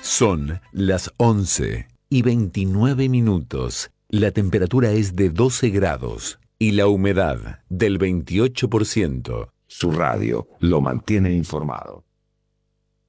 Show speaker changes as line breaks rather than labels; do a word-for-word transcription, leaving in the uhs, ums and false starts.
Son las once y veintinueve minutos. La temperatura es de doce grados y la humedad del veintiocho por ciento.
Su radio lo mantiene informado.